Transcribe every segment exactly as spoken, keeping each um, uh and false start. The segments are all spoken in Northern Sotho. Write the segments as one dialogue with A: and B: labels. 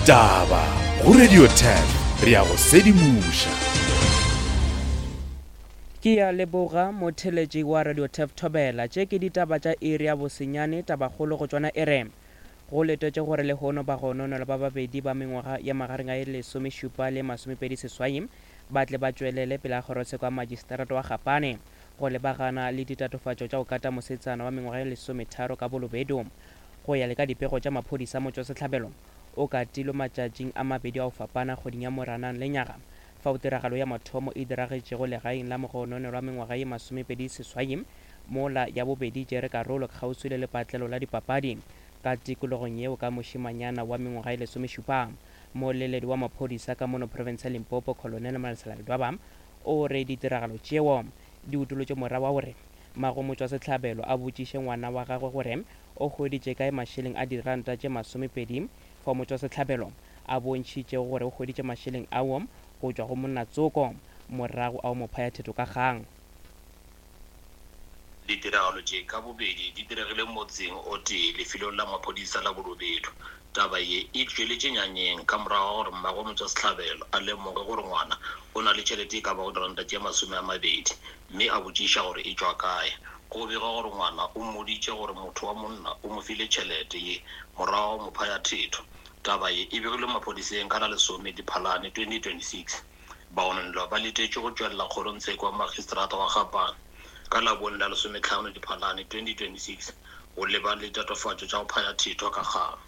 A: Ditaba go Radio ten re ya go sedimuša.
B: Ke ya leboga motheletši wa Radio ten Thobela tše ke ditaba tša area bosenyane tabagolo go tšwana erem go letetše gore lehono ba gononela ba babedi ba mengwaga ya magareng a e lesomešupa le masomepedi seswai ba tle ba tšwelele pele a kgorotsheko ya magistrato wa Gapane go lebagana le ditatofatšo tša go kata mosetsana wa mengwaga ya lesometharo ka bolobedu go ya le ka dipego tša maphodisa motšwasehlabelo o katilo matšatšing a mabedi a go fapana kgoding ya Moranang le nyaga fa o tiragalo ya mathomo e diragetšego legaeng la mogononelo wa mengwaga ye masomepedi seswai mola ya bobedi tšere karolo kgauswi le lepatlelo la dipapadi ka tikologong yeo ka mošimanyana wa mengwaga ye lesomešupa moleledi wa maphodisa ka mono province ya Limpopo Colonel Malesela o re ditiragalo tšeo di utolotše morwa wa gore mago motšwasehlabelo a botšiše ngwana wa gagwe gore o hweditše kae mašeleng a diranta tše masomepedi fa motšwasehlabelo a bontšhitše gore o hweditše mašeleng ao go tšwa go monnatsoko morago a o mo phaya theto ka kgang.
C: Ditiragalo tše ka bobedi di diregile motseng o tee lefelong la maphodisa la bolobedu. Taba ye e tšweletše nyanyeng ka morago gore mmago motšwasehlabelo a lemoge gore ngwana o na le tšhelete ka bago diranta tše masome a mabedi mme a botšiša gore e tšwa kae. Go bega gore ngwana o mmoditše gore motho wa monna o mo file tšhelete ye morago mo phaya theto. Taba ye e begilwe maphodiseng ka la lesome Diphalane twenty twenty-six baononelwa ba letetše go tšwelela kgorotsheko wa magistrata wa Gapane ka la bone la lesomehlano Diphalane twenty twenty-six go leba le tatofatšo tša go phaya theto ka kgang.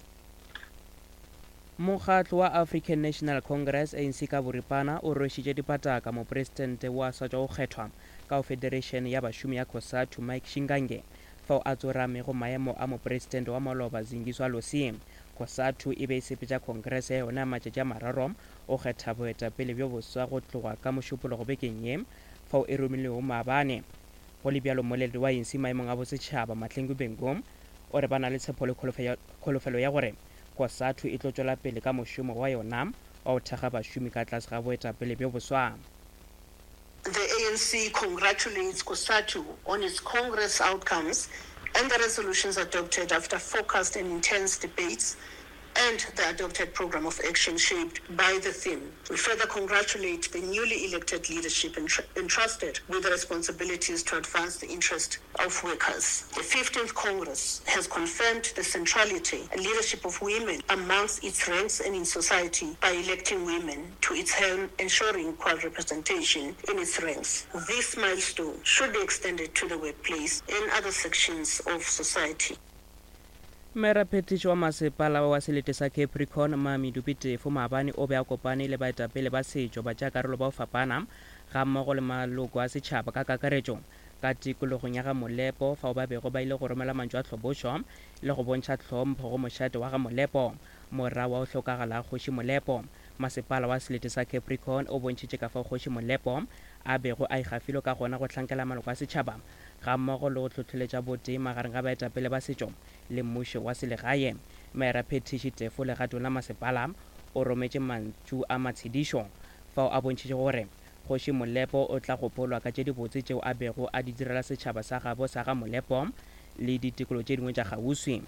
B: Mokgatlo wa African National Congress A N C ka boripana o rwešitše dipataka mopresidente wa sa tša go kgethwa ka federation ya bašomi ya COSATU Mike Shingange fao a tsoramego maemo a mopresidente wa maloba Zingiswa Losi. COSATU e be e sepetša congress ya yona matšatši a mararo o kgetha boetapele bjo boswa go tloga ka mošupologo bekeng ye fao e romilego maabane go le bjalo moleledi wa A N C maemong a bosetšhaba Mahlengu Bengo o re ba na le tshepo le kholofelo ya gore COSATU e tlo tšwela pele ka mošomo wa yona wa go thekga bašomi ka tlase ga boetapele bjo boswa.
D: The A N C congratulates COSATU on its Congress outcomes and the resolutions adopted after focused and intense debates and the adopted program of action shaped by the theme. We further congratulate the newly elected leadership entr- entrusted with the responsibilities to advance the interest of workers. The fifteenth Congress has confirmed the centrality and leadership of women amongst its ranks and in society by electing women to its helm, ensuring equal representation in its ranks. This milestone should be extended to the workplace and other sections of society.
B: Meraphethiši wa masepala wa selete sa Capricorn Mami Dupitefo maabane o be a kopane le baetapele ba setšo ba tša karolo ba o fapana ga mmogo le maloko a setšhaba ka kakaretšo ka tikologong ya ga Molepo fao ba bego ba ile go romela mantšu a tlhobošo le go bontšha tlhompho go mošate wa ga Molepo morwa wa o hlokagala Kgoši Molepo. Masepala wa selete sa Capricorn o bontšhitše ka fao Kgoši Molepo a bego a ikgafile ka gona go hlankela maloko a setšhaba ga mmogo le go tlhotlheletša botee magareng ga baetapele ba setšo le mmušo wa selegae. Meraphethiši Tefo legatong la masepala o rometše mantšu a matshedišo fao a bontšhitše gore Kgoši Molepo o tla gopolwa ka tše dibotse tšeo a bego a di direla setšhaba sa gabo sa ga Molepo le ditikolo tše dingwe tša kgauswi.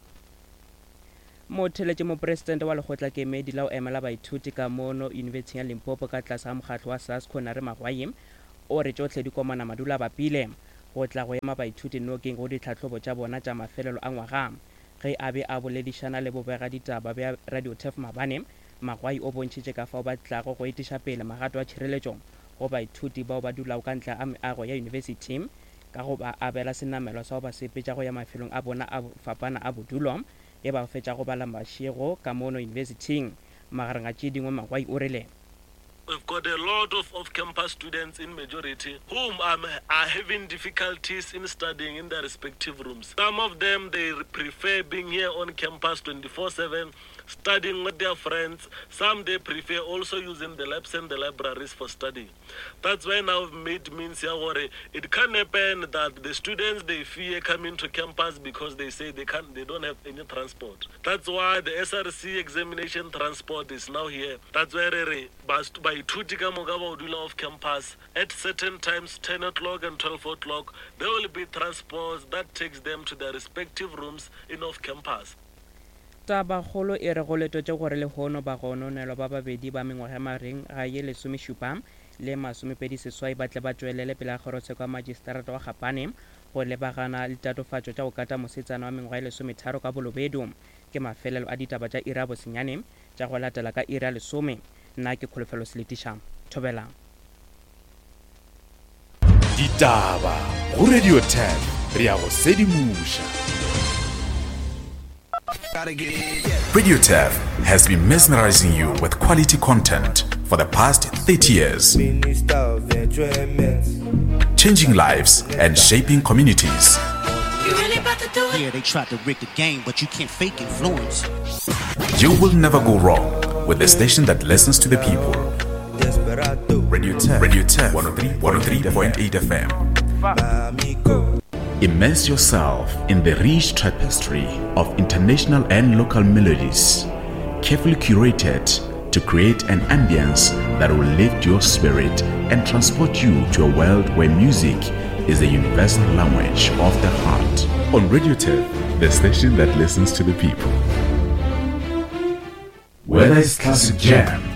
B: Motheletše mopresidente wa lekgotla kemedi la o emela baithuti ka mono yunibesithing ya Limpopo ka tlase ga mokgatlo wa SASCO Nare Magwai o re tšohle di komana madula bapile go tla go ema baithuti nokeng go ditlhatlhobo tša bona tša mafelelo a ngwaga ge a be a boledišana le bobega ditaba bja Radio ten maabane. Magwai o bontšhitše ka fao ba tlago go etiša pele magato a tšhireletšo go baithuti bao ba dulago ka ntle a meago ya yunibesithi ka go ba abela senamelo sa go ba sepetša go ya mafelong a bona a fapana a bodulo e ba fetša go bala mašego ka mono yunibesithing magareng a tše dingwe. Magwai o rile
E: we've got a lot of off-campus students in majority whom um, are having difficulties in studying in their respective rooms. Some of them, they prefer being here on campus twenty-four seven, studying with their friends. Some, they prefer also using the labs and the libraries for studying. That's why now we've made means here where it can happen that the students, they fear coming to campus because they say they can't, they don't have any transport. That's why the S R C examination transport is now here. That's where by baithuti ka moka ba o dula off campus at certain times, ten o'clock and twelve o'clock, there will be transports that takes them to their respective rooms in off campus.
B: tabakgolo e re go letotse gore lehono bagononelwa ba babedi ba mengwaga mareng ga ye lesomešupa le masomepedi seswai ba tle ba tswelele pele ga kgorotsheko ya magistrata wa gapane go lebagana le tatofatšo tša go kata mosetsana wa mengwaga ye lesometharo ka bolobedu ke mafelelo a ditaba tša iri ya bosenyane tša go latela ka iri ya lesome. Nna ke kholofelo seletiša Thobelang.
A: Ditaba go Radio ten re ya go sedimoša. Radio ten has been mesmerizing you with quality content for the past thirty years, changing lives and shaping communities.
F: You really about to do it? Yeah, they tried to rig the game, but you can't fake influence.
A: You will never go wrong with the station that listens to the people. Radio ten, Radio ten, one oh three point eight F M. Immerse yourself in the rich tapestry of international and local melodies, carefully curated to create an ambience that will lift your spirit and transport you to a world where music is the universal language of the heart. On Radio ten, the station that listens to the people. Whether it's classic jam,